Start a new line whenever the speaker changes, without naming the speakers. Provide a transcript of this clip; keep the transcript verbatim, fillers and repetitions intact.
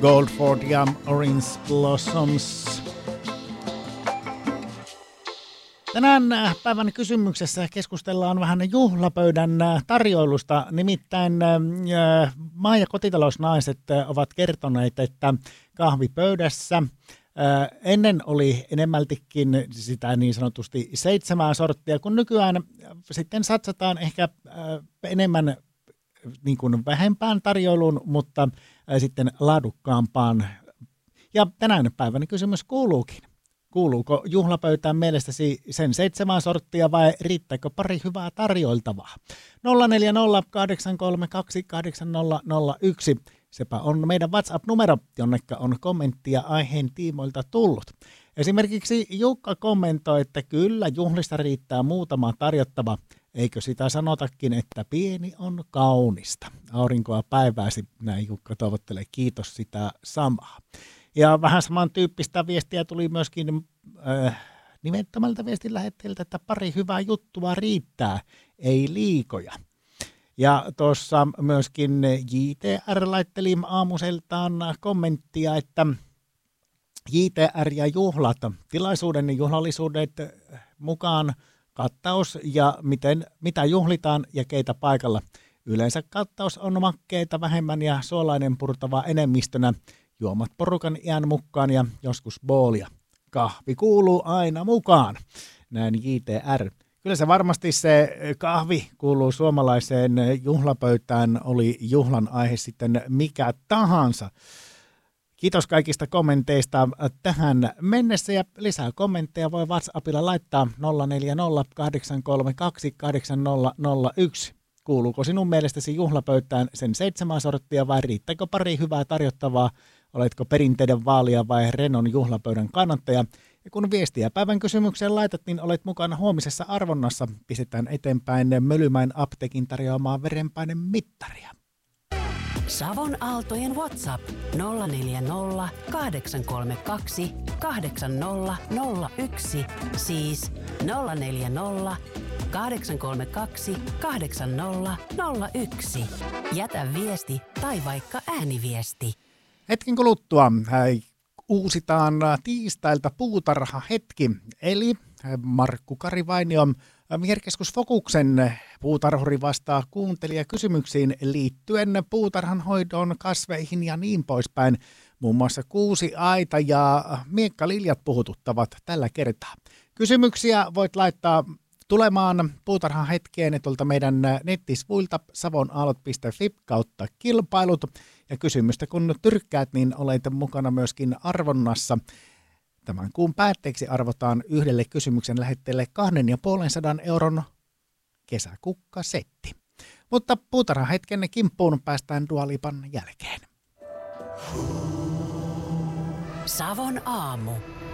Goldford ja Orange Blossoms. Tänään päivän kysymyksessä keskustellaan vähän juhlapöydän tarjoilusta. Nimittäin maa- ja kotitalousnaiset ovat kertoneet, että kahvipöydässä ennen oli enemmältikin sitä niin sanotusti seitsemää sorttia, kun nykyään sitten satsataan ehkä enemmän niin kuin vähempään tarjoiluun, mutta sitten laadukkaampaan. Ja tänään päivänä kysymys kuuluukin. Kuuluuko juhlapöytään mielestäsi sen seitsemän sorttia vai riittääkö pari hyvää tarjoiltavaa? nolla neljä nolla kahdeksan kolme kaksi kahdeksan nolla nolla yksi. Sepä on meidän WhatsApp-numero, jonnekka on kommenttia aiheen tiimoilta tullut. Esimerkiksi Jukka kommentoi, että kyllä juhlista riittää muutama tarjottava. Eikö sitä sanotakin, että pieni on kaunista? Aurinkoa päivääsi, näin Jukka toivottelee. Kiitos sitä samaa. Ja vähän samantyyppistä viestiä tuli myöskin äh, nimettömältä viestin lähettäjältä, että pari hyvää juttua riittää, ei liikoja. Ja tuossa myöskin J T R laitteli aamuseltaan kommenttia, että J T R ja juhlat, tilaisuuden ja juhlallisuudet mukaan kattaus ja miten, mitä juhlitaan ja keitä paikalla. Yleensä kattaus on makkeita vähemmän ja suolainen purtava enemmistönä. Juomat porukan iän mukaan ja joskus boolia. Kahvi kuuluu aina mukaan. Näin J T R. Kyllä se varmasti se kahvi kuuluu suomalaiseen juhlapöytään, oli juhlan aihe sitten mikä tahansa. Kiitos kaikista kommenteista tähän mennessä ja lisää kommentteja voi WhatsAppilla laittaa nolla neljä nolla kahdeksan kolme kaksi kahdeksan nolla nolla yksi. Kuuluuko sinun mielestäsi juhlapöytään sen seitsemän sorttia vai riittääkö pari hyvää tarjottavaa? Oletko perinteiden vaalia vai Renon juhlapöydän kannattaja? Ja kun viestiä päivän kysymykseen laitat, niin olet mukana huomisessa arvonnassa. Pistetään eteenpäin Mölymäen apteekin tarjoamaa verenpaineen mittaria.
Savon Aaltojen WhatsApp nolla neljä nolla kahdeksan kolme kaksi kahdeksan nolla nolla yksi, siis nolla neljä nolla kahdeksan kolme kaksi kahdeksan nolla nolla yksi. Jätä viesti tai vaikka ääniviesti.
Hetken kuluttua hei, uusitaan tiistailta puutarhahetki, eli Markku Karivainion Viherkeskus Fokuksen puutarhuri vastaa kuuntelijakysymyksiin liittyen puutarhan hoidon, kasveihin ja niin poispäin. Muun muassa kuusi aita ja miekkaliljat puhututtavat tällä kertaa. Kysymyksiä voit laittaa tulemaan puutarhan hetkeen tuolta meidän nettisivuilta savonaalot piste fi kautta kilpailut. Ja kysymystä kun tyrkkäät, niin olet mukana myöskin arvonnassa. Tämän kuun päätteeksi arvotaan yhdelle kysymyksen lähettäjälle kahden ja puolen sadan euron kesäkukkasetti. Mutta puutarhan hetken kimppuun päästään Dua Lipan jälkeen.
Savon aamu.